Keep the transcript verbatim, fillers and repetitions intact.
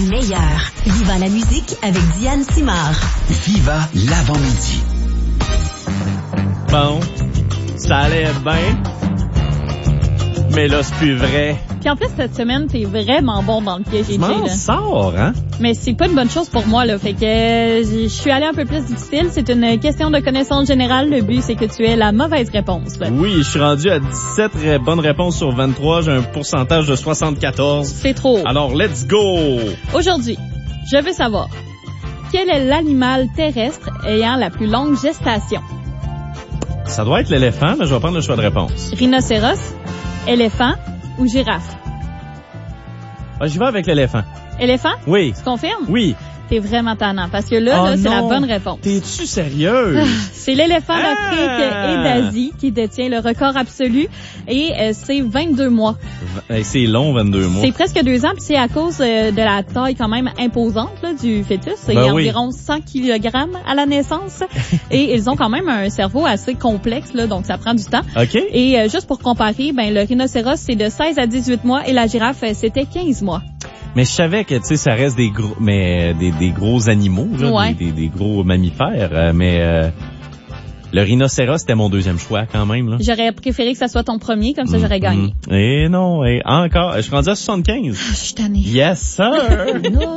meilleure. Viva la musique avec Diane Simard. Viva l'avant-midi. Bon, ça allait bien, mais là, c'est plus vrai. Puis en plus, cette semaine, t'es vraiment bon dans le piège Tu J J, m'en là. sors, hein? Mais c'est pas une bonne chose pour moi, là. Fait que euh, je suis allée un peu plus difficile. C'est une question de connaissance générale. Le but, c'est que tu aies la mauvaise réponse, là. Oui, je suis rendu à dix-sept ré- bonnes réponses sur vingt-trois. J'ai un pourcentage de soixante-quatorze. C'est trop. Alors, let's go! Aujourd'hui, je veux savoir, quel est l'animal terrestre ayant la plus longue gestation? Ça doit être l'éléphant, mais je vais prendre le choix de réponse. Rhinocéros, éléphant ou girafe? Ah, j'y vais avec l'éléphant. Éléphant? Oui. Tu confirmes? Oui. T'es vraiment tannant parce que là, Oh là c'est la non. bonne réponse. T'es-tu sérieuse? C'est l'éléphant d'Afrique Ah! et d'Asie qui détient le record absolu et euh, c'est vingt-deux mois. Hey, c'est long, vingt-deux mois. C'est presque deux ans, puis c'est à cause euh, de la taille quand même imposante là, du fœtus. C'est Ben oui. environ cent kilogrammes à la naissance et ils ont quand même un cerveau assez complexe, là, donc ça prend du temps. OK. Et euh, juste pour comparer, ben le rhinocéros, c'est de seize à dix-huit mois et la girafe, euh, c'était quinze mois. Mais je savais que, tu sais, ça reste des gros, mais des, des gros animaux, là, Ouais. des, des, des gros mammifères, euh, mais euh, le rhinocéros, c'était mon deuxième choix quand même, là. J'aurais préféré que ça soit ton premier, comme ça j'aurais gagné. Et non, et encore, je suis rendu à soixante-quinze. Je suis tannée. Yes, sir!